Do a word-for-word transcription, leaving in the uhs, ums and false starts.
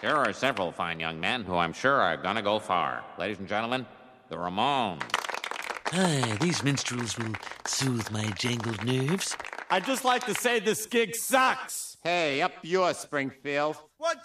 There are several fine young men who I'm sure are gonna go far. Ladies and gentlemen, the Ramones. Aye, these minstrels will soothe my jangled nerves. I'd just like to say this gig sucks. Hey, up yours, Springfield. One,